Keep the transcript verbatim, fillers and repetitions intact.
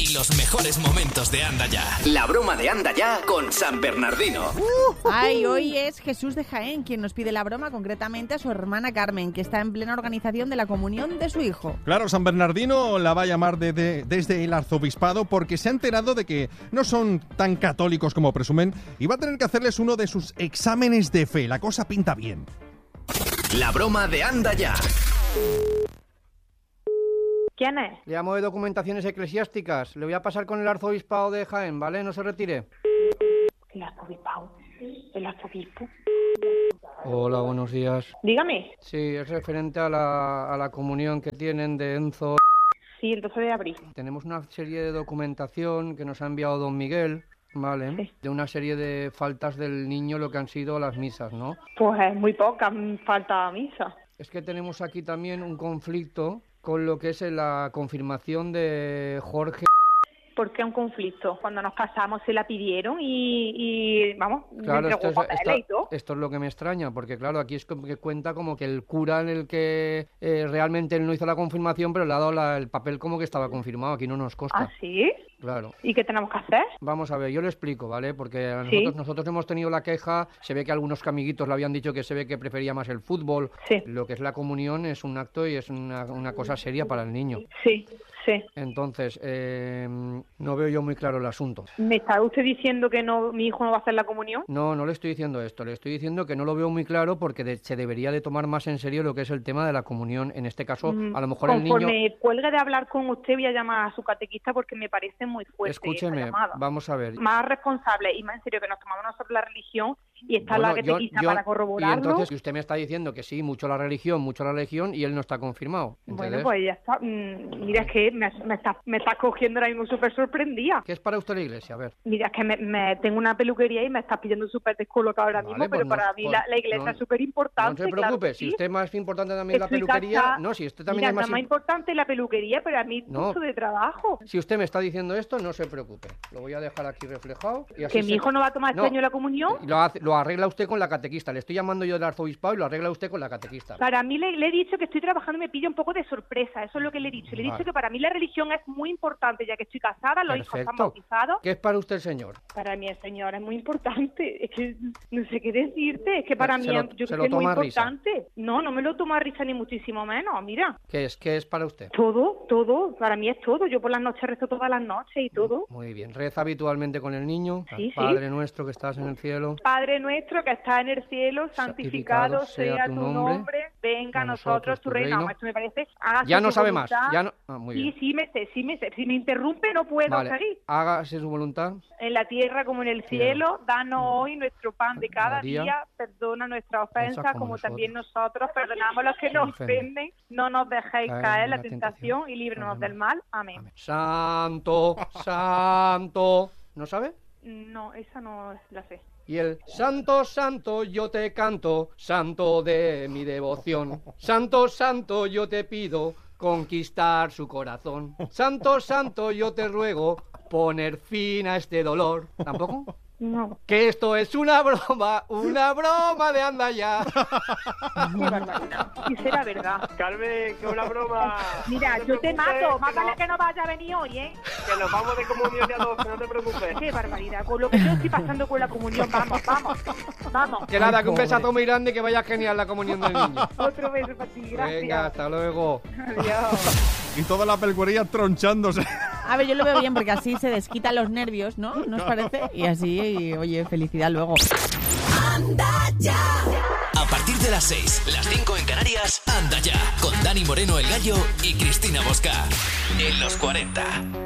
y los mejores momentos de Anda Ya. La broma de Anda Ya con San Bernardino. Uh, Ay, hoy es Jesús de Jaén quien nos pide la broma, concretamente a su hermana Carmen, que está en plena organización de la comunión de su hijo. Claro, San Bernardino la va a llamar de, de, desde el arzobispado porque se ha enterado de que no son tan católicos como presumen y va a tener que hacerles uno de sus exámenes de fe. La cosa pinta bien. La broma de Anda Ya. ¿Quién es? Le llamo de documentaciones eclesiásticas. Le voy a pasar con el arzobispado de Jaén, ¿vale? No se retire. El arzobispado. El arzobispo. Hola, buenos días. Dígame. Sí, es referente a la, a la comunión que tienen de Enzo. Sí, el doce de abril. Tenemos una serie de documentación que nos ha enviado don Miguel, ¿vale? Sí. De una serie de faltas del niño, lo que han sido las misas, ¿no? Pues es muy poca falta a misa. Es que tenemos aquí también un conflicto con lo que es la confirmación de Jorge. ¿Por qué un conflicto? Cuando nos casamos se la pidieron y, y vamos, claro, me esto es, esto, y todo. Esto es lo que me extraña, porque claro, aquí es como que cuenta como que el cura en el que eh, realmente él no hizo la confirmación, pero le ha dado la, el papel como que estaba confirmado, aquí no nos consta. ¿Ah, sí? Claro. ¿Y qué tenemos que hacer? Vamos a ver, yo le explico, ¿vale? Porque a ¿Sí? nosotros, nosotros hemos tenido la queja, se ve que algunos amiguitos le habían dicho que se ve que prefería más el fútbol. Sí. Lo que es la comunión es un acto y es una, una cosa seria para el niño. Sí, sí. Entonces, eh, no veo yo muy claro el asunto. ¿Me está usted diciendo que no, mi hijo no va a hacer la comunión? No, no le estoy diciendo esto, le estoy diciendo que no lo veo muy claro porque de, se debería de tomar más en serio lo que es el tema de la comunión. En este caso, mm, a lo mejor el niño... Conforme cuelgue de hablar con usted, voy a llamar a su catequista porque me parece muy fuerte. Escúcheme, vamos a ver. Más responsable y más en serio que nos tomamos nosotros la religión y está bueno, la catequista yo, yo, para corroborarlo. Y entonces usted me está diciendo que sí, mucho la religión, mucho la religión y él no está confirmado. ¿Entendés? Bueno, pues ya está. Mira, es que me, me está me está cogiendo ahora mismo súper sorprendida. ¿Qué es para usted la iglesia? A ver. Mira, es que me, me tengo una peluquería y me está pidiendo súper descolocado ahora mismo, vale, pero pues para no, mí pues, la, la iglesia no, es súper importante. No se preocupe, claro, si sí. usted es más importante también Estoy la peluquería... Casada. No, si usted también Mira, es más... más importante la peluquería, pero a mí no. mucho de trabajo. Si usted me está diciendo esto, no se preocupe. Lo voy a dejar aquí reflejado. Y así ¿Que se... mi hijo no va a tomar este no. año la comunión? Lo, hace, lo arregla usted con la catequista. Le estoy llamando yo del arzobispado y lo arregla usted con la catequista. Para mí le, le he dicho que estoy trabajando y me pilla un poco de sorpresa. Eso es lo que le he dicho. Le he vale. dicho que para mí la religión es muy importante, ya que estoy casada, los Perfecto. hijos están bautizados. ¿Qué es para usted el Señor? Para mí el Señor es muy importante. Es que no sé qué decirte. Es que para se mí lo, yo creo lo que es muy risa. importante. No, no me lo tomo a risa ni muchísimo menos. Mira. ¿Qué es? ¿Qué es para usted? Todo, todo. Para mí es todo. Yo por las noches rezo todas las noches y todo. Muy bien. ¿Reza habitualmente con el niño? Sí, Padre sí. nuestro que estás en el cielo. Padre nuestro que estás en el cielo, santificado sea tu nombre. nombre. Venga a nosotros tu reino. reino. Esto me parece... Ya no sabe más. Ya no... ah, muy bien. Sí, sí me sé, sí me sé. Si me interrumpe no puedo vale. seguir. Hágase su voluntad. En la tierra como en el cielo, danos hoy nuestro pan de cada María, día, perdona nuestra ofensa como, como nosotros. También nosotros perdonamos a los que nos ofenden, no nos dejéis caer, caer en la tentación, tentación y líbranos del mal. Amén. Amén. Santo, santo. ¿No sabe? No, esa no la sé. Y el santo, santo, yo te canto, santo de mi devoción. Santo, santo, yo te pido conquistar su corazón. Santo, santo, yo te ruego poner fin a este dolor. ¿Tampoco? No. Que esto es una broma, una broma de Anda Ya. Qué barbaridad. Y será verdad. Carmen, que una broma. Mira, no te yo te mato. Más vale no... que no vaya a venir hoy, ¿eh? Que nos vamos de comunión ya dos, que no te preocupes. Qué barbaridad. Con lo que yo estoy pasando con la comunión, vamos, vamos, vamos. Que nada, que un besazo muy grande y que vaya genial la comunión del niño. Otro beso para ti, gracias. Venga, hasta luego. Adiós. Y toda la peluquería tronchándose. A ver, yo lo veo bien porque así se desquitan los nervios, ¿no? ¿No os parece? Y así, y, oye, felicidad luego. Anda Ya. A partir de las seis, las cinco en Canarias, Anda Ya. Con Dani Moreno el Gallo y Cristina Bosca. En los cuarenta.